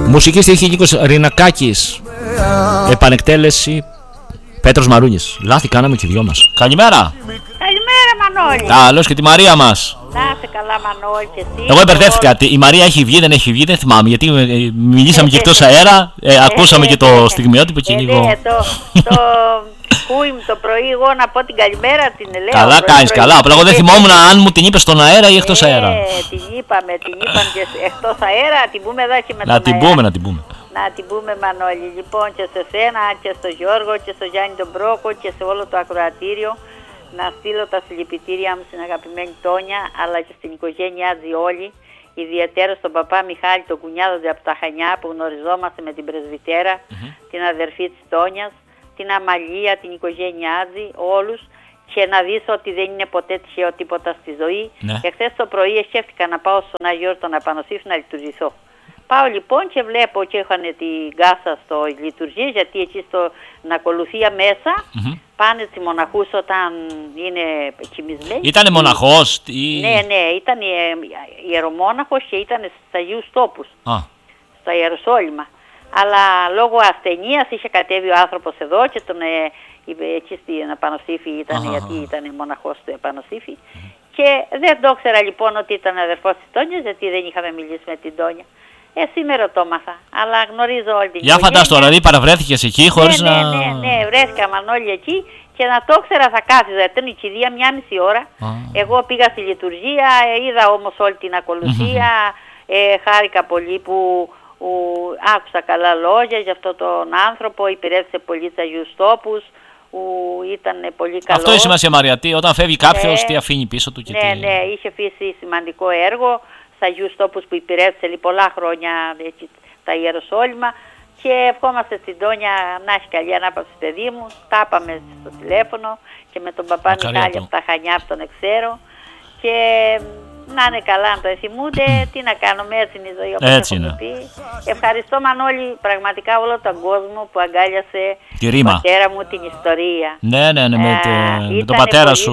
Μουσική στοιχή Νίκος Ρινακάκης. Επανεκτέλεση Πέτρος Μαρούνης. Λάθη κάναμε και οι δυο μας. Καλημέρα. Καλημέρα Μανώλη. Καλώς και τη Μαρία μας. Να είσαι καλά Μανώλη και εσύ. Εγώ μπερδεύτηκα. Η Μαρία έχει βγει, δεν έχει βγει, δεν θυμάμαι. Γιατί μιλήσαμε και εκτός αέρα. Ακούσαμε και το στιγμιότυπο και λίγο. Ναι, το κούι μου το πρωί, εγώ να πω την καλημέρα την λέω. Καλά κάνεις, καλά. Απλά εγώ δεν θυμόμουν αν μου την είπες στον αέρα ή εκτός αέρα. Την είπαμε και εκτός αέρα, την πούμε εδώ και με τον αέρα. Να την πούμε. Να την πούμε Μανώλη. Λοιπόν και σε σένα και στο Γιώργο και στο Γιάννη τον Μπρόκο και σε όλο το ακροατήριο. Να στείλω τα συλληπιτήριά μου στην αγαπημένη Τόνια αλλά και στην οικογένειά Τζιόλη. Ιδιαίτερα στον παπά Μιχάλη τον κουνιάδο από τα Χανιά που γνωριζόμαστε με την πρεσβυτέρα, την αδερφή της Τόνιας, την Αμαλία, την οικογένειά Τζι, όλους. Και να δεις ότι δεν είναι ποτέ τυχαίο τίποτα στη ζωή. Ναι. Και χθες το πρωί σκέφτηκα να πάω στον Άγιο Γιώργο τον Απανοσίφη να λειτουργηθώ. Πάω λοιπόν και βλέπω και είχαν την κάσα στο λειτουργία γιατί εκεί στην ακολουθία μέσα πάνε τις μοναχούς όταν είναι κοιμισμένοι. Ήτανε μοναχός Ναι, ήταν ιερομόναχος και ήταν στους Αγίους Τόπους, στα Ιεροσόλυμα. Αλλά λόγω ασθενείας είχε κατέβει ο άνθρωπος εδώ και τον εκεί στην Απανοσίφη ήταν γιατί ήταν μοναχός του Απανοσίφη. Και δεν το ήξερα λοιπόν ότι ήταν αδερφός της Τόνιας γιατί δεν είχαμε μιλήσει με την Τόνια. Σήμερα το έμαθα, αλλά γνωρίζω όλη την Για φαντάσου τώρα, δηλαδή παραβρέθηκες εκεί χωρίς να... Ναι, βρέθηκα Μανώλη εκεί και να το ήξερα θα κάθιζα, ήταν η κηδεία 1,5 ώρα. Εγώ πήγα στη λειτουργία, είδα όμως όλη την ακολουθία, χάρηκα πολύ που άκουσα καλά λόγια για αυτόν τον άνθρωπο, υπηρέτησε πολύ τους Αγίους Τόπους, ήταν πολύ καλό. Αυτό είναι σημασία Μαρία, όταν φεύγει κάποιος τι αφήνει πίσω του και Ναι, είχε αφήσει σημαντικό έργο. Στα Αγίους Τόπους που υπηρέτησε πολλά χρόνια έτσι, τα Ιεροσόλυμα και ευχόμαστε στην Τόνια να έχει καλή ανάπαυση παιδί μου. Τα είπαμε στο τηλέφωνο και με τον παπά Μιχάλη από τα Χανιά που τον ξέρω και να είναι καλά να το θυμούνται. Τι να κάνουμε, έτσι είναι η ζωή όπως έχουμε πει. Ευχαριστώ Μανώλη πραγματικά όλο τον κόσμο που αγκάλιασε τον πατέρα μου την ιστορία. Ναι, με τον πατέρα σου.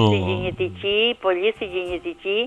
Πολύ συγκινητική.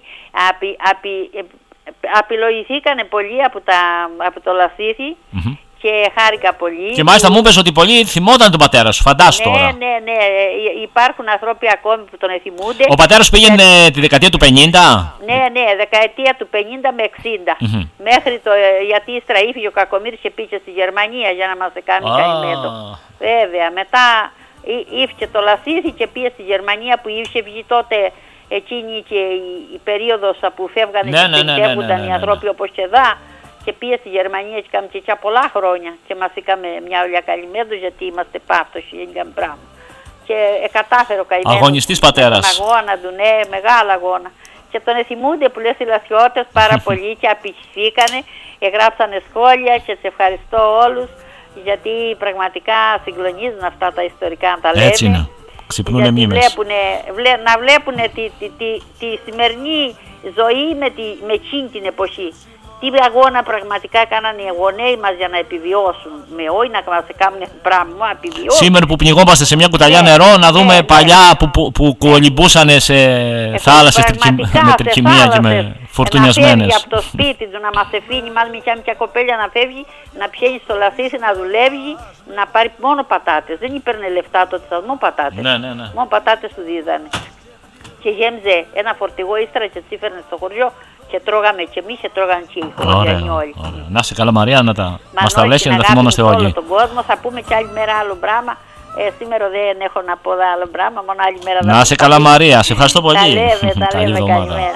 Απειλογηθήκανε πολύ από το Λασίθι και χάρηκα πολύ. Και μάλιστα μου είπες ότι πολύ θυμόταν τον πατέρα σου, φαντάσου τώρα. Ναι, υπάρχουν άνθρωποι ακόμη που τον θυμούνται. Ο πατέρας σου πήγαινε τη δεκαετία του 50? Ναι, δεκαετία του 50 με 60. Μέχρι γιατί ύστερα ήφυγε ο Κακομοίρης και πήγε στη Γερμανία για να μας κάνει καλυμέτω. Βέβαια, μετά ήφυγε το Λασίθι και πήγε στη Γερμανία που είχε βγει τότε εκείνη και η περίοδος που φεύγανε και φεύγονταν οι ανθρώποι όπως και εδώ και πήγε στη Γερμανία και είχαμε και πολλά χρόνια και μας είχαμε μια ολιά καλυμμέντος γιατί είμαστε πάυτος και είχαμε πράγμα και κατάφερε ο καημένος αγωνιστής πατέρας τον αγώνα του, ναι, μεγάλο αγώνα και τον εθιμούνται που λες οι λασιώτες πάρα πολύ και απηχηθήκανε, γράψανε σχόλια και σε ευχαριστώ όλους γιατί πραγματικά συγκλονίζουν αυτά τα ιστορικά να τα λέμε. Έτσι είναι. Ξυπνούνε μήμες. Να βλέπουν τη σημερινή ζωή με εκείνη την εποχή. Τι αγώνα πραγματικά κάνανε οι γονέοι μας για να επιβιώσουν. Με όχι να μας κάνουν πράγμα, να επιβιώσουν. Σήμερα που πνιγόμαστε σε μια κουταλιά νερό, να δούμε παλιά που κολυμπούσαν σε θάλασσες με τρικυμία και με φορτουνιασμένες. Να φεύγει από το σπίτι του, να μας αφήνει, μάλλον μια κοπέλια να φεύγει, να πιένει στο Λασίθι, να δουλεύει, να πάρει μόνο πατάτες. Δεν υπέρνε λεφτά τότε, μόνο πατάτες. Ναι. Μόνο πατάτες του δίδανε. Και γέμιζε ένα φορτηγό ύστερα και τις έφερνε στο χωριό και τρώγαμε και εμείς και τρώγανε και οι χωριανοί όλοι. Να είσαι καλά Μαρία, μας τα λες και να τα θυμόμαστε όλοι. Όλο τον κόσμο, θα πούμε και άλλη μέρα άλλο πράγμα. Σήμερα δεν έχω να πω άλλο πράγμα, μόνο άλλη μέρα. Να είσαι καλά Μαρία, σε ευχαριστώ πολύ. Τα λέμε, καλημέρα.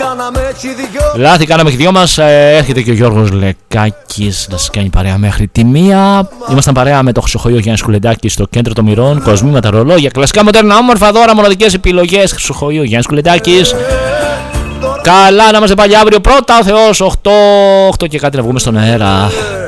Λάθη κάναμε και δυο μας, έρχεται και ο Γιώργος Λεκάκης να σας κάνει παρέα μέχρι τη 1. Ήμασταν παρέα με το Χρυσοχοείο Γιάννη Κουλεντάκη στο κέντρο των Μυρών, κοσμήματα, ρολόγια, κλασικά μοντέρνα, όμορφα δώρα, μοναδικές επιλογές. Χρυσοχοείο Γιάννη Κουλεντάκης. Καλά να είμαστε πάλι αύριο πρώτα ο Θεός 8 και κάτι να βγούμε στον αέρα.